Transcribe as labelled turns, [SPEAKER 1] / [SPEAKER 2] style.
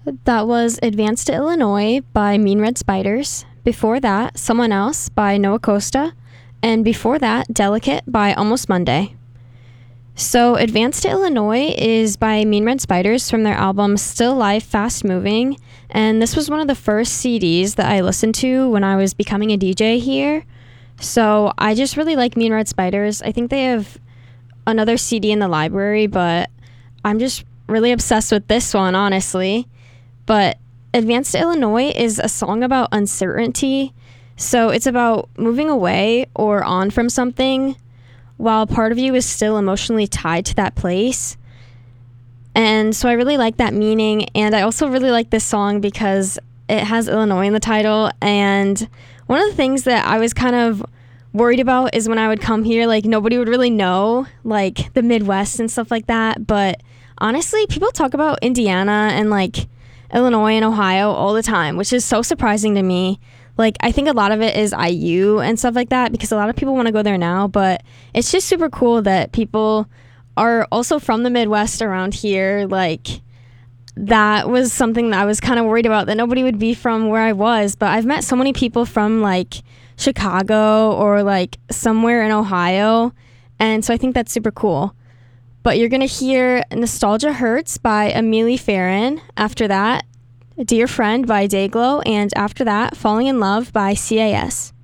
[SPEAKER 1] That was Advanced to Illinois by Mean Red Spiders. Before that, Someone Else by Noah Costa. And before that, Delicate by Almost Monday. So Advanced to Illinois is by Mean Red Spiders from their album Still Life, Fast Moving. And this was one of the first CDs that I listened to when I was becoming a DJ here. So I just really like Mean Red Spiders. I think they have another CD in the library, but I'm just really obsessed with this one, honestly. But Advanced to Illinois is a song about uncertainty. So it's about moving away or on from something while part of you is still emotionally tied to that place. And so I really like that meaning. And I also really like this song because it has Illinois in the title. And one of the things that I was kind of worried about is when I would come here, like nobody would really know like the Midwest and stuff like that. But honestly, people talk about Indiana and like Illinois and Ohio all the time, which is so surprising to me. Like, I think a lot of it is IU and stuff like that because a lot of people want to go there now, but it's just super cool that people are also from the Midwest around here. Like, that was something that I was kind of worried about, that nobody would be from where I was. But I've met so many people from, like, Chicago or, like, somewhere in Ohio, and so I think that's super cool. But you're going to hear Nostalgia Hurts by Amelie Farron. After that, Dear Friend by Dayglow, and after that, Falling in Love by CAS.